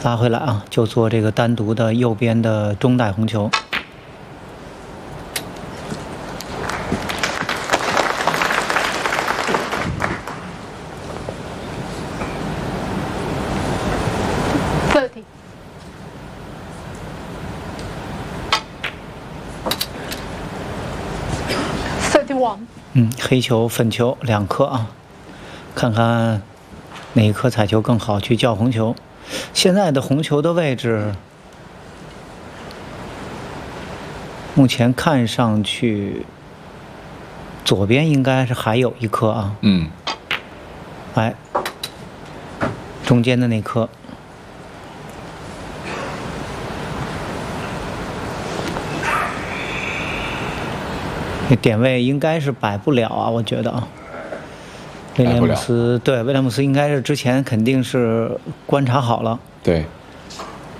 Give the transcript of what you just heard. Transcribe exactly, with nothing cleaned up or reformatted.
拉回来啊，就做这个单独的右边的中带红球。 thirty。thirty-one。 嗯，黑球、粉球两颗啊，看看哪一颗彩球更好，去叫红球。现在的红球的位置，目前看上去左边应该是还有一颗啊。 嗯。 哎，中间的那颗。这点位应该是摆不了啊，我觉得啊。威廉姆斯对威廉姆斯应该是之前肯定是观察好了。 对。